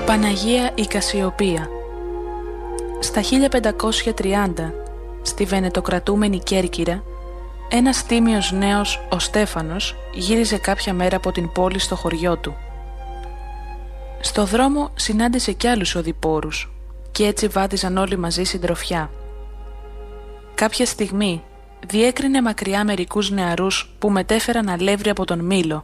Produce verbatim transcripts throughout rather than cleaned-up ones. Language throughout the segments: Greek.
Παναγία η Κασιοπία. Στα χίλια πεντακόσια τριάντα, στη βενετοκρατούμενη Κέρκυρα, ένας τίμιος νέος, ο Στέφανος, γύριζε κάποια μέρα από την πόλη στο χωριό του. Στο δρόμο συνάντησε κι άλλους οδηπόρους και έτσι βάδιζαν όλοι μαζί συντροφιά. Κάποια στιγμή διέκρινε μακριά μερικούς νεαρούς που μετέφεραν αλεύρι από τον Μήλο.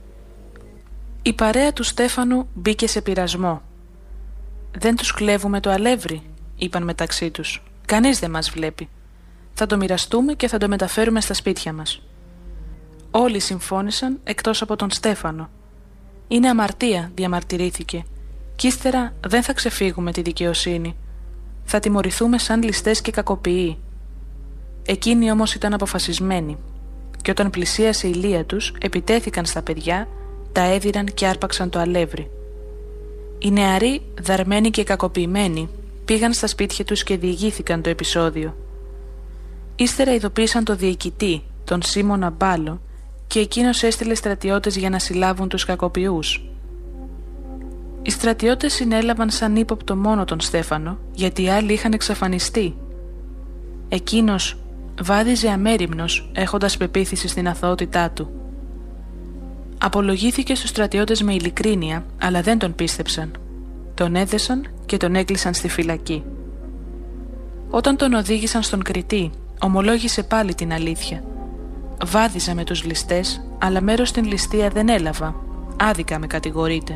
Η παρέα του Στέφανου μπήκε σε πειρασμό. «Δεν τους κλέβουμε το αλεύρι», είπαν μεταξύ τους. «Κανείς δεν μας βλέπει. Θα το μοιραστούμε και θα το μεταφέρουμε στα σπίτια μας». Όλοι συμφώνησαν εκτός από τον Στέφανο. «Είναι αμαρτία», διαμαρτυρήθηκε. «Κι ύστερα δεν θα ξεφύγουμε τη δικαιοσύνη. Θα τιμωρηθούμε σαν ληστές και κακοποιοί». Εκείνοι όμως ήταν αποφασισμένοι και όταν πλησίασε η ηλία τους επιτέθηκαν στα παιδιά, τα έδιραν και άρπαξαν το αλεύρι. Οι νεαροί, δαρμένοι και κακοποιημένοι, πήγαν στα σπίτια τους και διηγήθηκαν το επεισόδιο. Ύστερα ειδοποίησαν το διοικητή, τον Σίμωνα Μπάλο, και εκείνος έστειλε στρατιώτες για να συλλάβουν τους κακοποιούς. Οι στρατιώτες συνέλαβαν σαν ύποπτο μόνο τον Στέφανο, γιατί οι άλλοι είχαν εξαφανιστεί. Εκείνος βάδιζε αμέριμνος, έχοντας πεποίθηση στην αθωότητά του. Απολογήθηκε στους στρατιώτες με ειλικρίνεια, αλλά δεν τον πίστεψαν. Τον έδεσαν και τον έκλεισαν στη φυλακή. Όταν τον οδήγησαν στον Κριτή, ομολόγησε πάλι την αλήθεια. «Βάδιζα με τους ληστές, αλλά μέρος στην ληστεία δεν έλαβα. Άδικα με κατηγορείται».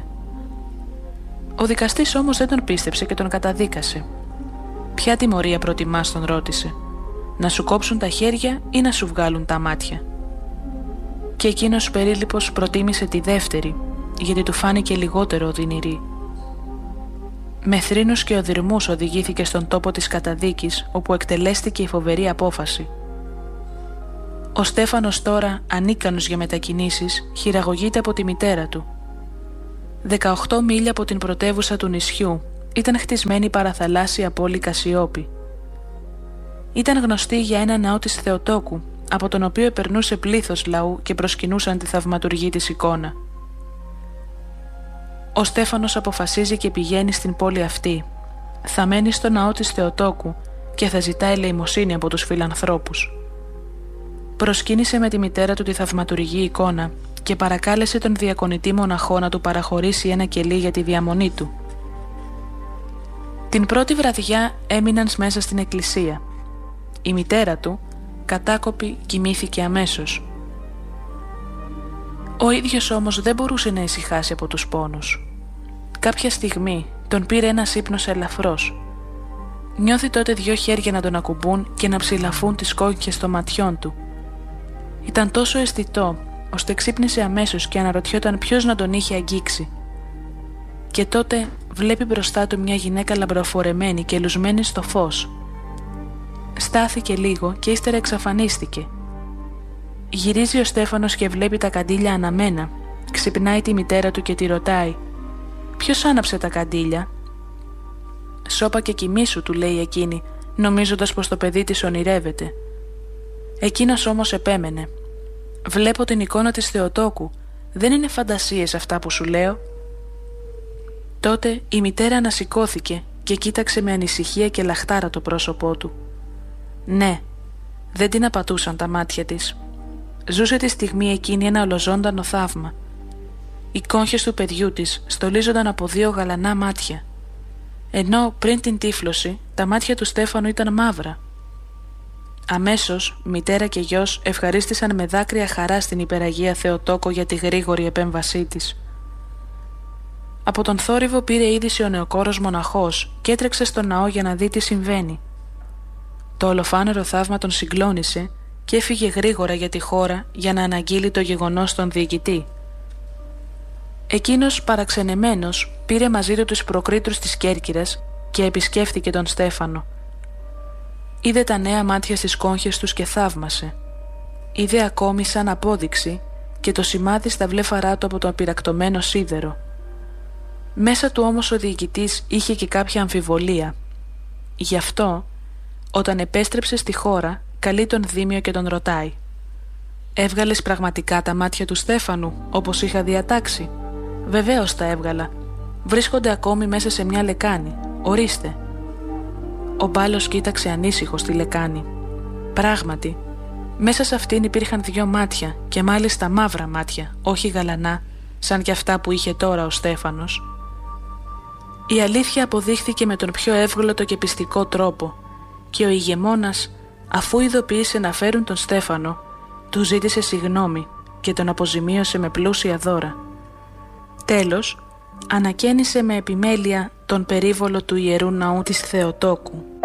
Ο δικαστής όμως δεν τον πίστεψε και τον καταδίκασε. «Ποια τιμωρία προτιμάς?» τον ρώτησε. «Να σου κόψουν τα χέρια ή να σου βγάλουν τα μάτια?» Και εκείνος περίληπος προτίμησε τη δεύτερη, γιατί του φάνηκε λιγότερο οδυνηρή. Με θρήνους και οδυρμούς οδηγήθηκε στον τόπο της καταδίκης, όπου εκτελέστηκε η φοβερή απόφαση. Ο Στέφανος τώρα, ανίκανος για μετακινήσεις, χειραγωγείται από τη μητέρα του. Δεκαοχτώ μίλια από την πρωτεύουσα του νησιού ήταν χτισμένη η παραθαλάσσια πόλη Κασιόπη. Ήταν γνωστή για ένα ναό της Θεοτόκου, από τον οποίο επερνούσε πλήθος λαού και προσκυνούσαν τη θαυματουργή της εικόνα. Ο Στέφανος αποφασίζει και πηγαίνει στην πόλη αυτή. Θα μένει στο ναό της Θεοτόκου και θα ζητά ελεημοσύνη από τους φιλανθρώπους. Προσκύνησε με τη μητέρα του τη θαυματουργή εικόνα και παρακάλεσε τον διακονητή μοναχό να του παραχωρήσει ένα κελί για τη διαμονή του. Την πρώτη βραδιά έμειναν μέσα στην εκκλησία. Η μητέρα του, κατάκοπη, κοιμήθηκε αμέσως. Ο ίδιος όμως δεν μπορούσε να ησυχάσει από τους πόνους. Κάποια στιγμή τον πήρε ένας ύπνος ελαφρός. Νιώθει τότε δυο χέρια να τον ακουμπούν και να ψηλαφούν τις κόκκες των ματιών του. Ήταν τόσο αισθητό, ώστε ξύπνησε αμέσως και αναρωτιόταν ποιος να τον είχε αγγίξει. Και τότε βλέπει μπροστά του μια γυναίκα λαμπροφορεμένη και λουσμένη στο φως. Στάθηκε λίγο και ύστερα εξαφανίστηκε. Γυρίζει ο Στέφανος και βλέπει τα καντήλια αναμένα. Ξυπνάει τη μητέρα του και τη ρωτάει: «Ποιος άναψε τα καντήλια?» «Σώπα και κοιμήσου», του λέει εκείνη, νομίζοντας πως το παιδί της ονειρεύεται. Εκείνος όμως επέμενε: «Βλέπω την εικόνα της Θεοτόκου. Δεν είναι φαντασίες αυτά που σου λέω?» Τότε η μητέρα ανασηκώθηκε και κοίταξε με ανησυχία και λαχτάρα το πρόσωπό του. Ναι, δεν την απατούσαν τα μάτια της. Ζούσε τη στιγμή εκείνη ένα ολοζώντανο θαύμα. Οι κόγχες του παιδιού της στολίζονταν από δύο γαλανά μάτια, ενώ πριν την τύφλωση τα μάτια του Στέφανου ήταν μαύρα. Αμέσως μητέρα και γιος ευχαρίστησαν με δάκρυα χαρά στην υπεραγία Θεοτόκο για τη γρήγορη επέμβασή της. Από τον θόρυβο πήρε είδηση ο νεοκόρος μοναχός και έτρεξε στο ναό για να δει τι συμβαίνει. Το ολοφάνερο θαύμα τον συγκλώνησε και έφυγε γρήγορα για τη χώρα για να αναγγείλει το γεγονός στον διοικητή. Εκείνος, παραξενεμένος, πήρε μαζί του τους προκρίτρους της Κέρκυρας και επισκέφθηκε τον Στέφανο. Είδε τα νέα μάτια στις κόγχες τους και θαύμασε. Είδε ακόμη σαν απόδειξη και το σημάδι στα βλέφαρά του από το πυρακτωμένο σίδερο. Μέσα του όμως ο διοικητής είχε και κάποια αμφιβολία. Γι' αυτό, όταν επέστρεψε στη χώρα, καλεί τον Δήμιο και τον ρωτάει: «Έβγαλες πραγματικά τα μάτια του Στέφανου, όπως είχα διατάξει?» «Βεβαίως τα έβγαλα. βρίσκονται ακόμη μέσα σε μια λεκάνη. Ορίστε. Ο μπάλος κοίταξε ανήσυχο στη λεκάνη. Πράγματι, μέσα σε αυτήν υπήρχαν δυο μάτια, και μάλιστα μαύρα μάτια, όχι γαλανά, σαν κι αυτά που είχε τώρα ο Στέφανος. Η αλήθεια αποδείχθηκε με τον πιο εύγλωτο και πιστικό τρόπο, και ο ηγεμόνας, αφού ειδοποίησε να φέρουν τον Στέφανο, του ζήτησε συγγνώμη και τον αποζημίωσε με πλούσια δώρα. Τέλος, ανακαίνισε με επιμέλεια τον περίβολο του Ιερού Ναού της Θεοτόκου